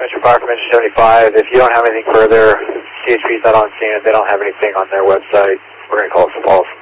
Metro Fire from Engine 75. If you don't have anything further, CHP's not on scene. They don't have anything on their website. We're going to call it some false.